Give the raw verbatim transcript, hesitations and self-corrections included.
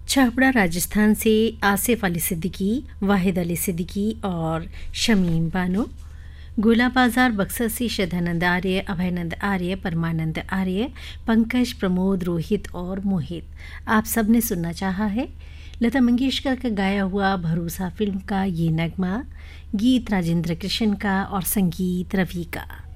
छाबड़ा राजस्थान से आसिफ अली सिद्दीकी, वाहिद अली सिद्दीकी और शमीम बानो। गोला बाजार बक्सर से श्रद्धानंद आर्य, अभयनंद आर्य, परमानंद आर्य, पंकज, प्रमोद, रोहित और मोहित। आप सब ने सुनना चाहा है लता मंगेशकर का गाया हुआ भरोसा फिल्म का ये नगमा, गीत राजेंद्र कृष्ण का और संगीत रवि का।